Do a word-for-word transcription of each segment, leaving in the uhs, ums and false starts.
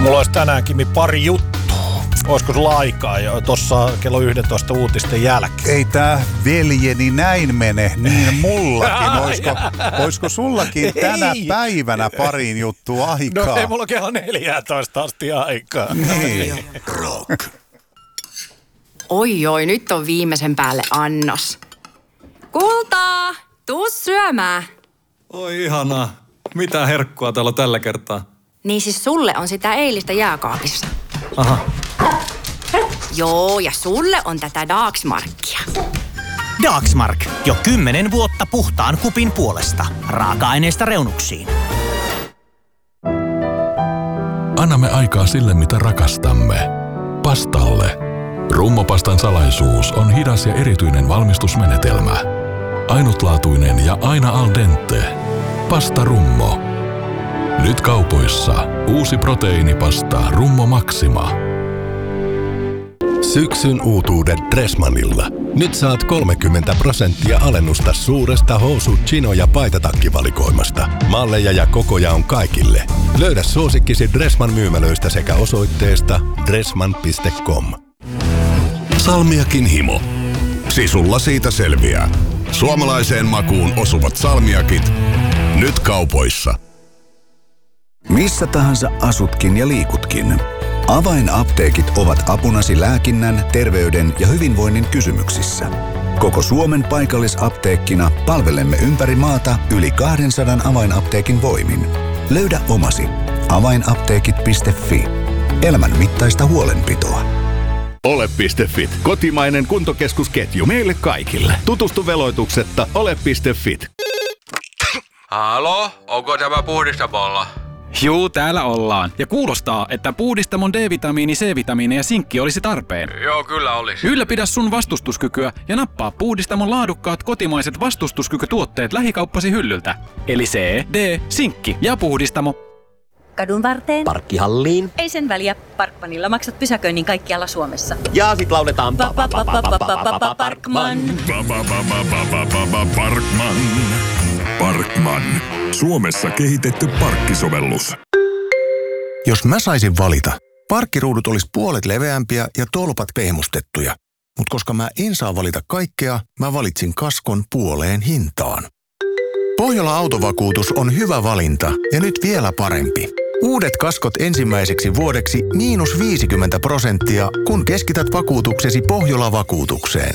Mulla olisi tänään, Kimi, pari juttua. Olisiko sulla aikaa jo tuossa kello yksitoista uutisten jälkeen? Ei tää veljeni näin mene, niin mullakin. Olisiko, olisiko sullakin tänä päivänä pariin juttua aikaa? No ei mulla kello neljätoista asti aikaa. Niin. Rock. Oi oi, nyt on viimeisen päälle annos. Kultaa, tuu syömään. Oi ihanaa. Mitä herkkua täällä tällä kertaa? Niin siis sulle on sitä eilistä jääkaapissa. Aha. Joo, ja sulle on tätä Dagsmarkia. Dagsmark. Jo kymmenen vuotta puhtaan kupin puolesta. Raaka-aineista reunuksiin. Annamme aikaa sille, mitä rakastamme. Pastalle. Rummopastan salaisuus on hidas ja erityinen valmistusmenetelmä. Ainutlaatuinen ja aina al dente. Pasta Rummo. Nyt kaupoissa uusi proteiinipasta Rummo Maxima. Syksyn uutuudet Dressmanilla. Nyt saat kolmekymmentä prosenttia alennusta suuresta housu-, chino- ja paitatakkivalikoimasta. Malleja ja kokoja on kaikille. Löydä suosikkisi Dressman myymälöistä sekä osoitteesta dressman piste com. Salmiakin himo. Sisulla siitä selviää. Suomalaiseen makuun osuvat salmiakit. Nyt kaupoissa. Missä tahansa asutkin ja liikutkin. Avainapteekit ovat apunasi lääkinnän, terveyden ja hyvinvoinnin kysymyksissä. Koko Suomen paikallisapteekkina palvelemme ympäri maata yli kaksisataa avainapteekin voimin. Löydä omasi. avainapteekit piste fi. Elämän mittaista huolenpitoa. Ole piste fit. Kotimainen kuntokeskusketju meille kaikille. Tutustu veloituksetta ole piste fit. Halo, onko tämä puhdistamolla? Juu, täällä ollaan. Ja kuulostaa, että puhdistamon D-vitamiini, C-vitamiini ja sinkki olisi tarpeen. Joo, kyllä olisi. Ylläpidä sun vastustuskykyä ja nappaa puhdistamon laadukkaat kotimaiset vastustuskykytuotteet lähikauppasi hyllyltä. Eli C, D, sinkki ja puhdistamo. Kadun varteen. Parkkihalliin. Ei sen väliä. Parkmanilla maksat pysäköinnin kaikkialla Suomessa. Ja sit lauletaan Parkman. Parkman. Parkman. Suomessa kehitetty parkkisovellus. Jos mä saisin valita, parkkiruudut olisi puolet leveämpiä ja tolpat pehmustettuja. Mutta koska mä en saa valita kaikkea, mä valitsin kaskon puoleen hintaan. Pohjola Autovakuutus on hyvä valinta ja nyt vielä parempi. Uudet kaskot ensimmäiseksi vuodeksi miinus viisikymmentä prosenttia, kun keskität vakuutuksesi Pohjola-vakuutukseen.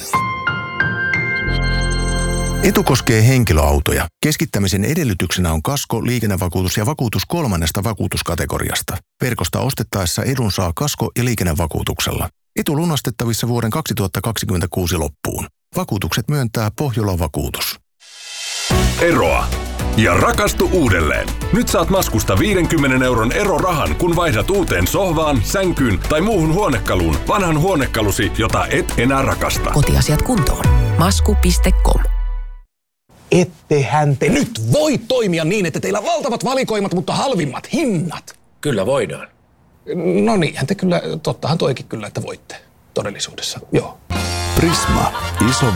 Etu koskee henkilöautoja. Keskittämisen edellytyksenä on kasko, liikennevakuutus ja vakuutus kolmannesta vakuutuskategoriasta. Verkosta ostettaessa edun saa kasko- ja liikennevakuutuksella. Etu lunastettavissa vuoden kaksituhattakaksikymmentäkuusi loppuun. Vakuutukset myöntää Pohjola-vakuutus. Eroa. Ja rakastu uudelleen. Nyt saat Maskusta viidenkymmenen euron erorahan, kun vaihdat uuteen sohvaan, sänkyyn tai muuhun huonekaluun vanhan huonekalusi, jota et enää rakasta. Kotiasiat kuntoon. Masku piste com. Ettehän te nyt voi toimia niin, että teillä on valtavat valikoimat, mutta halvimmat hinnat. Kyllä voidaan. No niinhän te kyllä, tottahan toikin kyllä, että voitte todellisuudessa, joo. Prisma. Iso